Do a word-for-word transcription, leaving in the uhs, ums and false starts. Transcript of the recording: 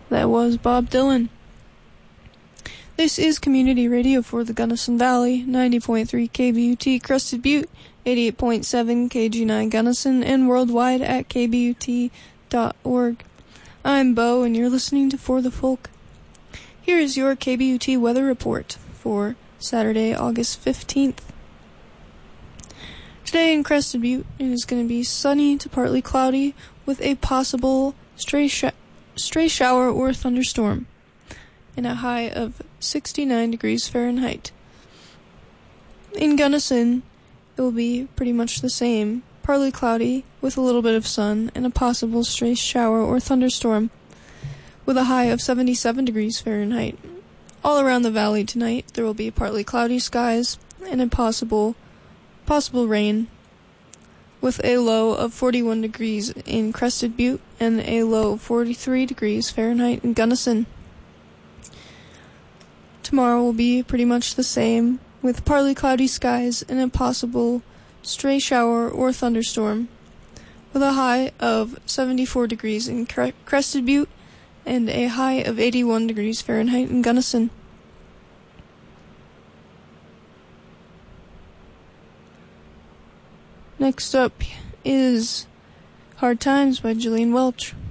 That was Bob Dylan. This is Community Radio for the Gunnison Valley, ninety point three K B U T Crested Butte, eighty-eight point seven K G nine Gunnison, and worldwide at k b u t dot org. I'm Bo, and you're listening to For the Folk. Here is your K B U T weather report for Saturday, August fifteenth. Today in Crested Butte, it is going to be sunny to partly cloudy with a possible stray, sh- stray shower or thunderstorm, and a high of sixty-nine degrees Fahrenheit. In Gunnison, it will be pretty much the same, partly cloudy with a little bit of sun and a possible stray shower or thunderstorm, with a high of seventy-seven degrees Fahrenheit. All around the valley tonight, there will be partly cloudy skies and a possible possible rain, with a low of forty-one degrees in Crested Butte and a low of forty-three degrees Fahrenheit in Gunnison. Tomorrow will be pretty much the same, with partly cloudy skies and a possible stray shower or thunderstorm, with a high of seventy-four degrees in Cre- Crested Butte and a high of eighty-one degrees Fahrenheit in Gunnison. Next up is Hard Times by Gillian Welch.